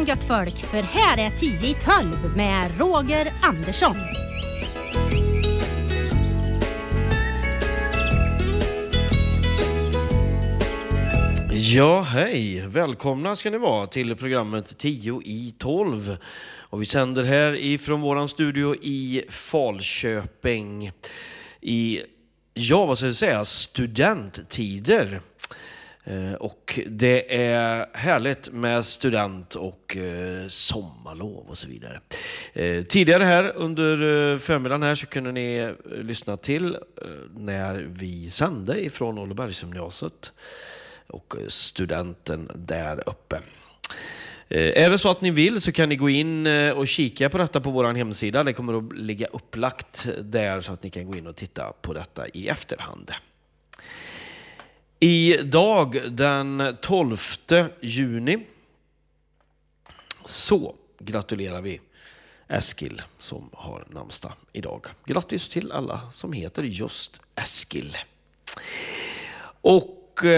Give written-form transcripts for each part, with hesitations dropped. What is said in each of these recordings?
morgon gött folk, för här är 10 i 12 med Roger Andersson. Ja, hej! Välkomna ska ni vara till programmet 10 i 12. Och vi sänder här ifrån våran studio i Falköping i, vad ska jag säga, studenttider. Och det är härligt med student och sommarlov och så vidare. Tidigare här under förmiddagen här så kunde ni lyssna till när vi sände ifrån Ålborgsgymnasiet och studenten där uppe. Är det så att ni vill så kan ni gå in och kika på detta på vår hemsida. Det kommer att ligga upplagt där så att ni kan gå in och titta på detta i efterhand. Idag den 12 juni så gratulerar vi Eskil som har namnsdag idag. Grattis till alla som heter just Eskil. Och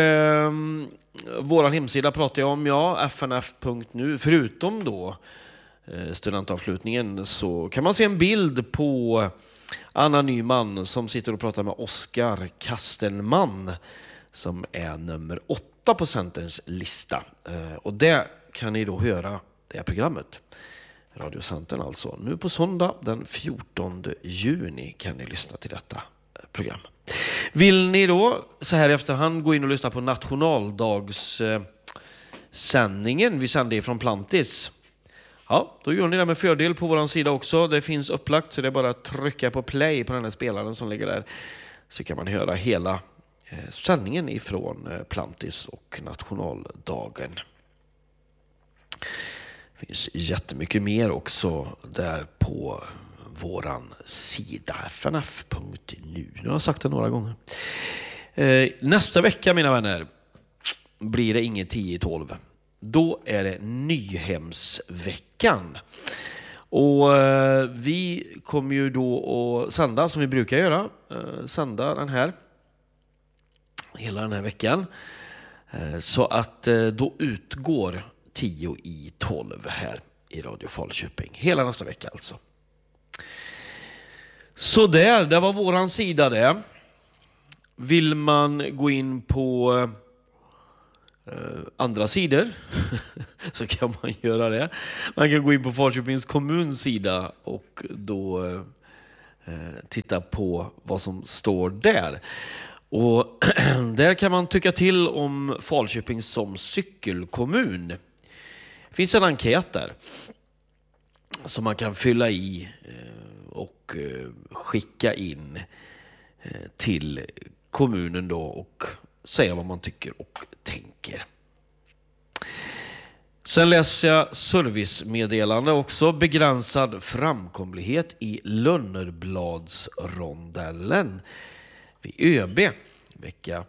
vår hemsida pratar jag om, fnf.nu. Förutom då studentavslutningen så kan man se en bild på Anna Nyman som sitter och pratar med Oskar Kastelman som är nummer 8 på Centerns lista. Och det kan ni då höra, det här programmet. Radio Centern alltså. Nu på söndag den 14 juni kan ni lyssna till detta program. Vill ni då så här i efterhand gå in och lyssna på nationaldagssändningen vi sände ifrån Plantis? Ja, då gör ni det med fördel på vår sida också. Det finns upplagt så det är bara att trycka på play på den här spelaren som ligger där. Så kan man höra hela sändningen ifrån Plantis och nationaldagen. Det finns jättemycket mer också där på våran sida fnf.nu. Nu har jag sagt det några gånger. Nästa vecka, mina vänner, blir det inget 10 i 12. Då är det Nyhemsveckan. Och vi kommer ju då att sända som vi brukar göra. Sända hela den här veckan. Så att då utgår 10 i 12 här i Radio Falköping. Hela nästa vecka alltså. Så det var våran sida det. Vill man gå in på andra sidor så kan man göra det. Man kan gå in på Falköpings kommuns sida och då titta på vad som står där. Och där kan man tycka till om Falköping som cykelkommun. Det finns en enkät där som man kan fylla i och skicka in till kommunen då och säga vad man tycker och tänker. Sen läser jag servicemeddelande också. Begränsad framkomlighet i Lönnerbladsrondellen vid ÖB vecka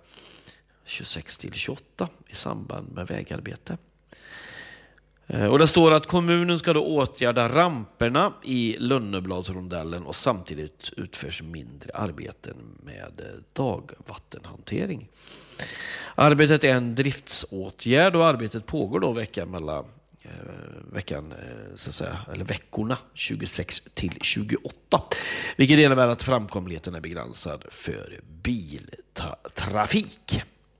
26-28 i samband med vägarbete. Och det står att kommunen ska då åtgärda ramperna i Lönnerbladsrondellen och samtidigt utförs mindre arbeten med dagvattenhantering. Arbetet är en driftsåtgärd och arbetet pågår då veckorna 26-28. Vilket innebär att framkomligheten är begränsad för biltrafik.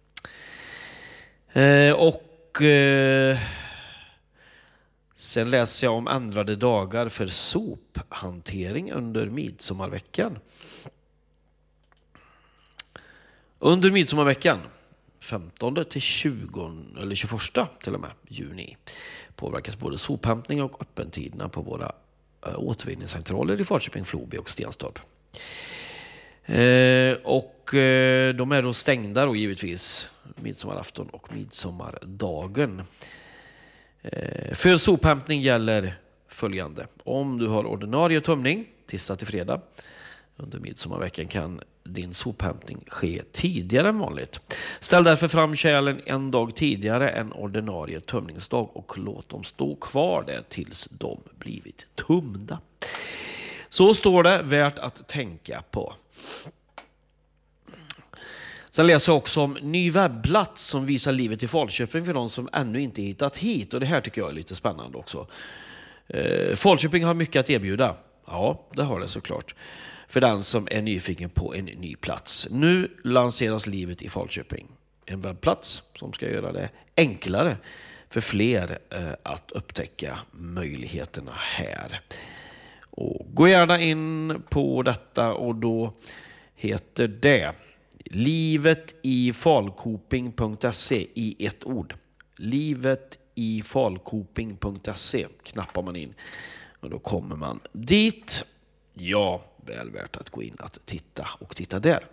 Sen läser jag om ändrade dagar för sophantering under midsommarveckan. Under midsommarveckan 15 till 20 eller 21 till och med juni påverkas både sophämtning och öppentiderna på våra återvinningscentraler i Falköping, Floby och Stenstorp. De är då stängda då givetvis midsommarafton och midsommardagen. För sophämtning gäller följande. Om du har ordinarie tömning tisdag till fredag under midsommarveckan kan din sophämtning ske tidigare än vanligt. Ställ därför fram kärlen en dag tidigare än ordinarie tömningsdag och låt dem stå kvar där tills de blivit tömda. Så står det, värt att tänka på. Sen läser jag också om ny webbplats som visar livet i Falköping för de som ännu inte hittat hit. Och det här tycker jag är lite spännande också. Falköping har mycket att erbjuda. Ja, det har det såklart. För den som är nyfiken på en ny plats. Nu lanseras livet i Falköping. En webbplats som ska göra det enklare för fler att upptäcka möjligheterna här. Och gå gärna in på detta och då heter det livetifalkoping.se i ett ord. Livetifalkoping.se knappar man in och då kommer man dit. Ja, väl värt att gå in att titta och titta där.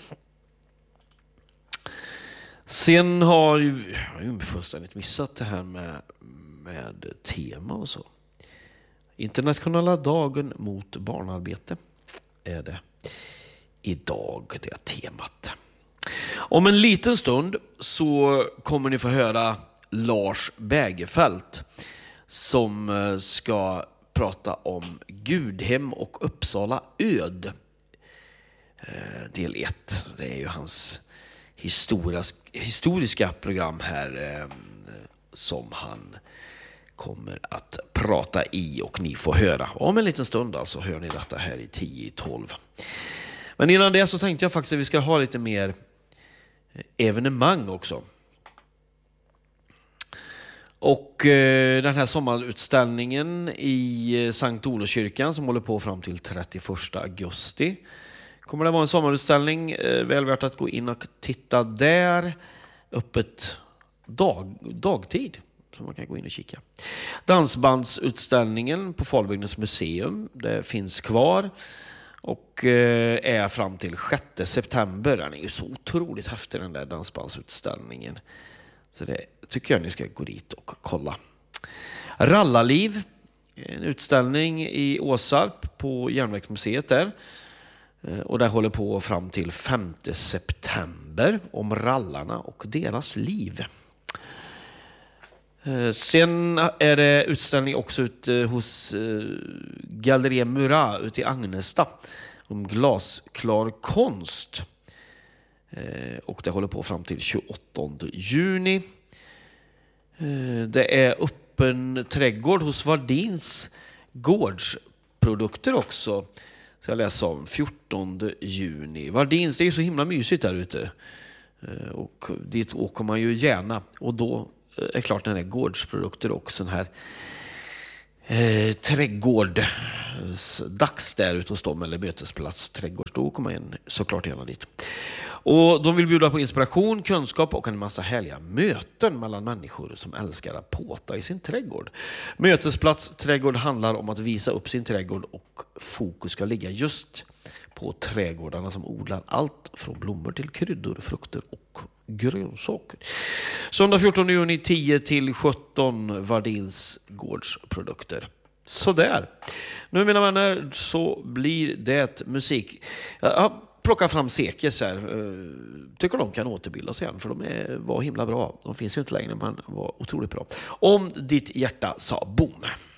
Sen har jag fullständigt missat det här med tema och så. Internationella dagen mot barnarbete är det idag, det är temat. Om en liten stund så kommer ni få höra Lars Bägerfeldt som ska prata om Gudhem och Uppsala öd. Del 1. Det är ju hans historiska program här som han kommer att prata i och ni får höra. Om en liten stund alltså hör ni detta här i 10-12. Men innan det så tänkte jag faktiskt att vi ska ha lite mer evenemang också. Och den här sommarutställningen i Sankt Olofskyrkan som håller på fram till 31 augusti. Kommer det vara en sommarutställning, väl värt att gå in och titta där. Öppet dagtid, så man kan gå in och kika. Dansbandsutställningen på Falbygdens museum, det finns kvar. Och är fram till 6 september. Den är ju så otroligt häftig den där dansbandsutställningen. Så det tycker jag ni ska gå dit och kolla. Rallarliv, en utställning i Åsarp på Järnvägsmuseet där. Och det håller på fram till 5 september om rallarna och deras liv. Sen är det utställning också ute hos Galleria Murat ute i Agnesta om glasklar konst. Och det håller på fram till 28 juni. Det är öppen trädgård hos Vardins gårdsprodukter också. Så jag läser om 14 juni. Vardins, det är så himla mysigt där ute. Och dit åker man ju gärna. Och då är klart när det är gårdsprodukter och sån här trädgårdsdags där ute hos dem eller mötesplats trädgård. Då kommer man såklart gärna dit. Och de vill bjuda på inspiration, kunskap och en massa härliga möten mellan människor som älskar att påta i sin trädgård. Mötesplats trädgård handlar om att visa upp sin trädgård och fokus ska ligga just på trädgårdarna som odlar allt från blommor till kryddor, frukter och grönsaker. Söndag 14 juni 10-17 Vardins gårdsprodukter. Så där. Nu mina vänner så blir det musik. Jag plockar fram Sekes här. Tycker de kan återbildas igen för de var himla bra. De finns ju inte längre men var otroligt bra. Om ditt hjärta sa boom.